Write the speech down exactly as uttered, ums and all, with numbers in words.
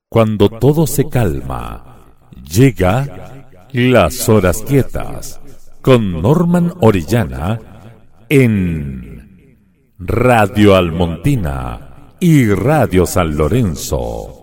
Cuando todo se calma, llega Las Horas Quietas con Norman Orellana en Radio Almontina y Radio San Lorenzo.